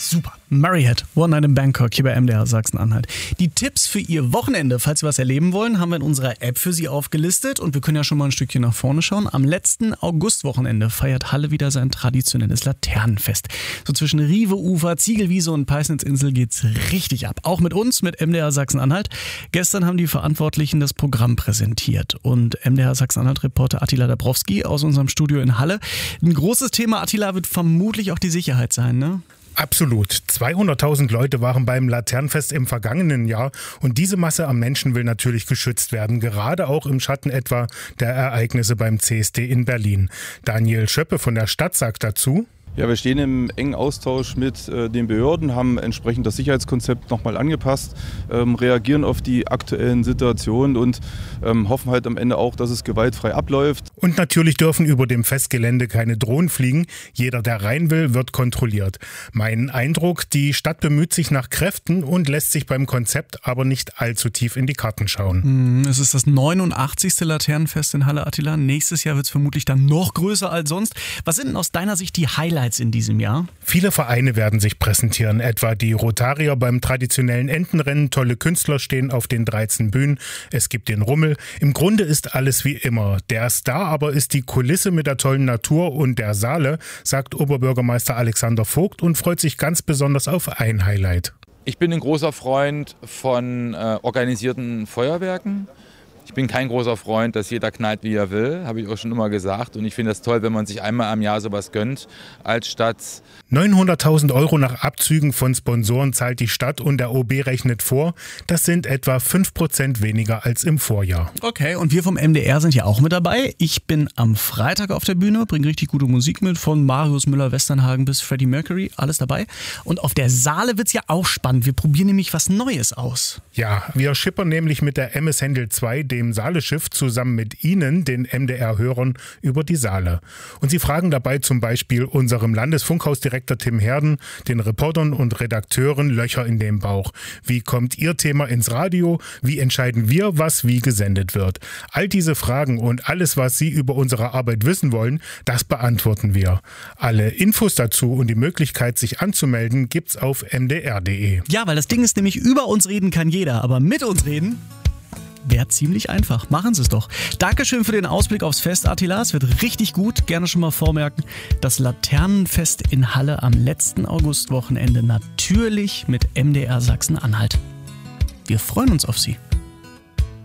Super. Murrayhead, One Night in Bangkok hier bei MDR Sachsen-Anhalt. Die Tipps für Ihr Wochenende, falls Sie was erleben wollen, haben wir in unserer App für Sie aufgelistet. Und wir können ja schon mal ein Stückchen nach vorne schauen. Am letzten Augustwochenende feiert Halle wieder sein traditionelles Laternenfest. So zwischen Rive-Ufer, Ziegelwiese und Peisnitzinsel geht's richtig ab. Auch mit uns, mit MDR Sachsen-Anhalt. Gestern haben die Verantwortlichen das Programm präsentiert. Und MDR Sachsen-Anhalt-Reporter Attila Dabrowski aus unserem Studio in Halle. Ein großes Thema, Attila, wird vermutlich auch die Sicherheit sein, ne? Absolut. 200.000 Leute waren beim Laternenfest im vergangenen Jahr und diese Masse an Menschen will natürlich geschützt werden, gerade auch im Schatten etwa der Ereignisse beim CSD in Berlin. Daniel Schöppe von der Stadt sagt dazu: Ja, wir stehen im engen Austausch mit den Behörden, haben entsprechend das Sicherheitskonzept nochmal angepasst, reagieren auf die aktuellen Situationen und hoffen halt am Ende auch, dass es gewaltfrei abläuft. Und natürlich dürfen über dem Festgelände keine Drohnen fliegen. Jeder, der rein will, wird kontrolliert. Mein Eindruck, die Stadt bemüht sich nach Kräften und lässt sich beim Konzept aber nicht allzu tief in die Karten schauen. Es ist das 89. Laternenfest in Halle, Attila. Nächstes Jahr wird es vermutlich dann noch größer als sonst. Was sind denn aus deiner Sicht die Highlights in diesem Jahr? Viele Vereine werden sich präsentieren, etwa die Rotarier beim traditionellen Entenrennen. Tolle Künstler stehen auf den 13 Bühnen. Es gibt den Rummel. Im Grunde ist alles wie immer. Der Star aber ist die Kulisse mit der tollen Natur und der Saale, sagt Oberbürgermeister Alexander Vogt und freut sich ganz besonders auf ein Highlight. Ich bin ein großer Freund von organisierten Feuerwerken. Ich bin kein großer Freund, dass jeder knallt, wie er will, habe ich auch schon immer gesagt. Und ich finde das toll, wenn man sich einmal am Jahr sowas gönnt als Stadt. 900.000 € nach Abzügen von Sponsoren zahlt die Stadt und der OB rechnet vor. Das sind etwa 5% weniger als im Vorjahr. Okay, und wir vom MDR sind ja auch mit dabei. Ich bin am Freitag auf der Bühne, bringe richtig gute Musik mit, von Marius Müller-Westernhagen bis Freddie Mercury, alles dabei. Und auf der Saale wird's ja auch spannend. Wir probieren nämlich was Neues aus. Ja, wir schippern nämlich mit der MS Händel 2, dem Saale-Schiff, zusammen mit Ihnen, den MDR-Hörern, über die Saale. Und Sie fragen dabei zum Beispiel unserem Landesfunkhausdirektor Tim Herden, den Reportern und Redakteuren Löcher in den Bauch. Wie kommt Ihr Thema ins Radio? Wie entscheiden wir, was wie gesendet wird? All diese Fragen und alles, was Sie über unsere Arbeit wissen wollen, das beantworten wir. Alle Infos dazu und die Möglichkeit, sich anzumelden, gibt's auf mdr.de. Ja, weil das Ding ist nämlich, über uns reden kann jeder, aber mit uns reden wäre ziemlich einfach. Machen Sie es doch. Dankeschön für den Ausblick aufs Fest, Attila. Es wird richtig gut. Gerne schon mal vormerken. Das Laternenfest in Halle am letzten Augustwochenende natürlich mit MDR Sachsen-Anhalt. Wir freuen uns auf Sie.